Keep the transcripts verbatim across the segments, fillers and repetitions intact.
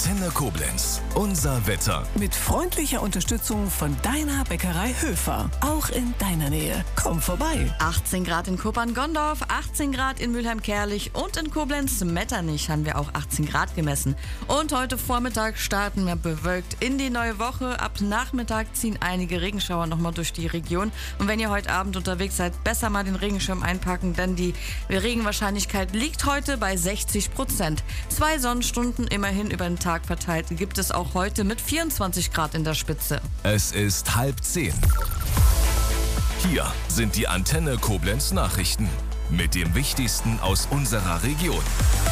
Antenne Koblenz. Unser Wetter. Mit freundlicher Unterstützung von deiner Bäckerei Höfer. Auch in deiner Nähe. Komm vorbei. achtzehn Grad in Kuppern-Gondorf, achtzehn Grad in Mülheim-Kerlich und in Koblenz-Metternich haben wir auch achtzehn Grad gemessen. Und heute Vormittag starten wir bewölkt in die neue Woche. Ab Nachmittag ziehen einige Regenschauer nochmal durch die Region. Und wenn ihr heute Abend unterwegs seid, besser mal den Regenschirm einpacken, denn die Regenwahrscheinlichkeit liegt heute bei sechzig Prozent. Zwei Sonnenstunden immerhin über den Tag verteilt gibt es auch heute mit vierundzwanzig Grad in der Spitze. Es ist halb zehn. Hier sind die Antenne Koblenz Nachrichten mit dem Wichtigsten aus unserer Region.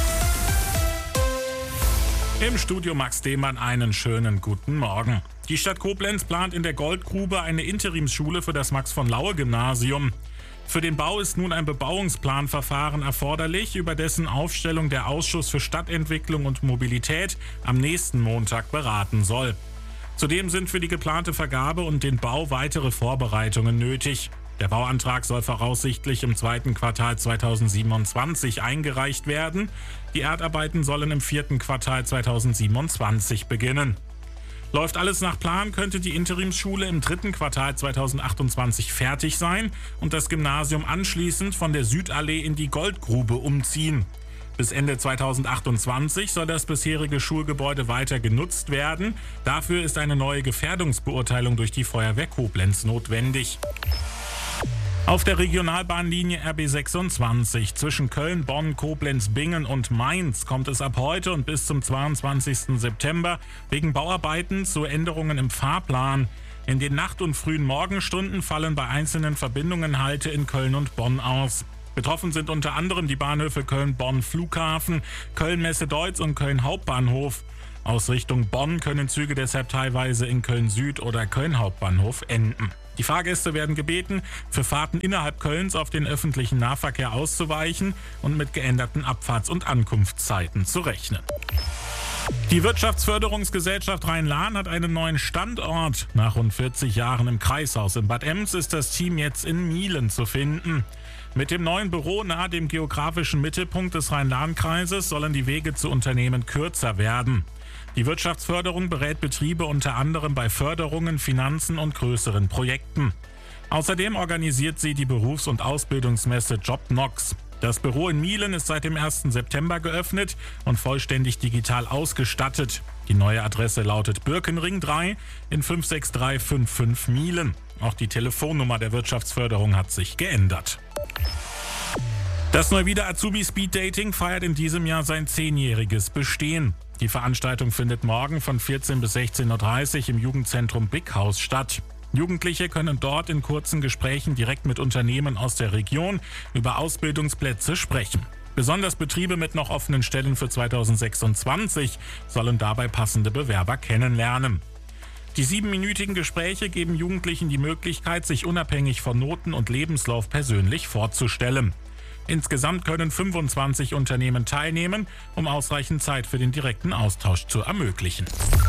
Im Studio Max Demann einen schönen guten Morgen. Die Stadt Koblenz plant in der Goldgrube eine Interimsschule für das Max-von-Laue-Gymnasium. Für den Bau ist nun ein Bebauungsplanverfahren erforderlich, über dessen Aufstellung der Ausschuss für Stadtentwicklung und Mobilität am nächsten Montag beraten soll. Zudem sind für die geplante Vergabe und den Bau weitere Vorbereitungen nötig. Der Bauantrag soll voraussichtlich im zweiten Quartal zweitausendsiebenundzwanzig eingereicht werden. Die Erdarbeiten sollen im vierten Quartal zweitausendsiebenundzwanzig beginnen. Läuft alles nach Plan, könnte die Interimsschule im dritten Quartal zweitausendachtundzwanzig fertig sein und das Gymnasium anschließend von der Südallee in die Goldgrube umziehen. Bis Ende zweitausendachtundzwanzig soll das bisherige Schulgebäude weiter genutzt werden. Dafür ist eine neue Gefährdungsbeurteilung durch die Feuerwehr Koblenz notwendig. Auf der Regionalbahnlinie R B sechsundzwanzig zwischen Köln, Bonn, Koblenz, Bingen und Mainz kommt es ab heute und bis zum zweiundzwanzigsten September wegen Bauarbeiten zu Änderungen im Fahrplan. In den Nacht- und frühen Morgenstunden fallen bei einzelnen Verbindungen Halte in Köln und Bonn aus. Betroffen sind unter anderem die Bahnhöfe Köln-Bonn Flughafen, Köln-Messe-Deutz und Köln Hauptbahnhof. Aus Richtung Bonn können Züge deshalb teilweise in Köln-Süd oder Köln Hauptbahnhof enden. Die Fahrgäste werden gebeten, für Fahrten innerhalb Kölns auf den öffentlichen Nahverkehr auszuweichen und mit geänderten Abfahrts- und Ankunftszeiten zu rechnen. Die Wirtschaftsförderungsgesellschaft Rhein-Lahn hat einen neuen Standort. Nach rund vierzig Jahren im Kreishaus in Bad Ems ist das Team jetzt in Mielen zu finden. Mit dem neuen Büro nahe dem geografischen Mittelpunkt des Rhein-Lahn-Kreises sollen die Wege zu Unternehmen kürzer werden. Die Wirtschaftsförderung berät Betriebe unter anderem bei Förderungen, Finanzen und größeren Projekten. Außerdem organisiert sie die Berufs- und Ausbildungsmesse JobNox. Das Büro in Mielen ist seit dem ersten September geöffnet und vollständig digital ausgestattet. Die neue Adresse lautet Birkenring drei in fünf sechs drei fünf fünf Mielen. Auch die Telefonnummer der Wirtschaftsförderung hat sich geändert. Das Neuwieder Azubi Speed Dating feiert in diesem Jahr sein zehnjähriges Bestehen. Die Veranstaltung findet morgen von vierzehn bis sechzehn Uhr dreißig im Jugendzentrum Big House statt. Jugendliche können dort in kurzen Gesprächen direkt mit Unternehmen aus der Region über Ausbildungsplätze sprechen. Besonders Betriebe mit noch offenen Stellen für zweitausendsechsundzwanzig sollen dabei passende Bewerber kennenlernen. Die siebenminütigen Gespräche geben Jugendlichen die Möglichkeit, sich unabhängig von Noten und Lebenslauf persönlich vorzustellen. Insgesamt können fünfundzwanzig Unternehmen teilnehmen, um ausreichend Zeit für den direkten Austausch zu ermöglichen.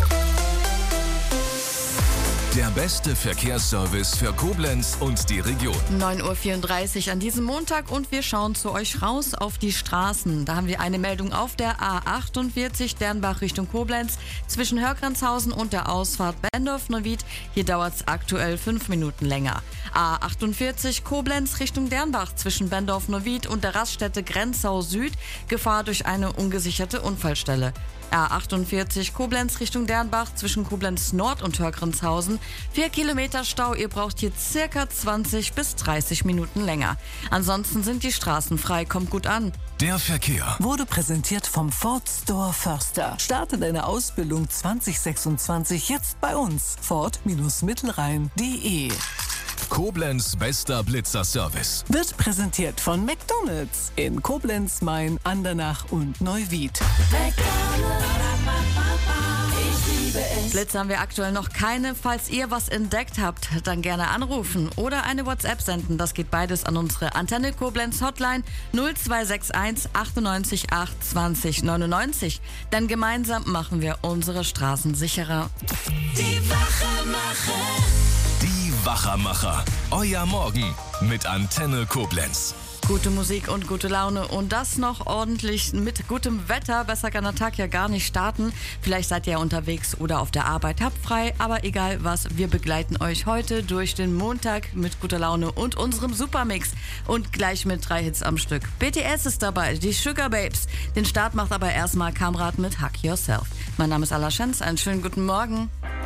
Der beste Verkehrsservice für Koblenz und die Region. neun Uhr vierunddreißig an diesem Montag und wir schauen zu euch raus auf die Straßen. Da haben wir eine Meldung auf der A achtundvierzig Dernbach Richtung Koblenz zwischen Hörgrenzhausen und der Ausfahrt Bendorf-Neuwied. Hier dauert es aktuell fünf Minuten länger. A achtundvierzig Koblenz Richtung Dernbach zwischen Bendorf-Neuwied und der Raststätte Grenzau Süd. Gefahr durch eine ungesicherte Unfallstelle. A achtundvierzig Koblenz Richtung Dernbach zwischen Koblenz Nord und Hörgrenzhausen. Vier Kilometer Stau, ihr braucht hier circa zwanzig bis dreißig Minuten länger. Ansonsten sind die Straßen frei, kommt gut an. Der Verkehr Wurde präsentiert vom Ford Store Förster. Starte deine Ausbildung zwanzig sechsundzwanzig jetzt bei uns. Ford-Mittelrhein punkt de. Koblenz bester Blitzer-Service. Wird präsentiert von McDonald's in Koblenz, Main, Andernach und Neuwied. Blitz haben wir aktuell noch keine. Falls ihr was entdeckt habt, dann gerne anrufen oder eine WhatsApp senden. Das geht beides an unsere Antenne Koblenz Hotline null zwei sechs eins achtundneunzig acht zwanzig neunundneunzig. Denn gemeinsam machen wir unsere Straßen sicherer. Die Wachermacher. Die Wachermacher. Euer Morgen mit Antenne Koblenz. Gute Musik und gute Laune und das noch ordentlich mit gutem Wetter. Besser kann der Tag ja gar nicht starten. Vielleicht seid ihr unterwegs oder auf der Arbeit, habt frei, aber egal was, wir begleiten euch heute durch den Montag mit guter Laune und unserem Supermix. Und gleich mit drei Hits am Stück. B T S ist dabei, die Sugar Babes. Den Start macht aber erstmal Kamrat mit Hug Yourself. Mein Name ist Ala Schenz, einen schönen guten Morgen.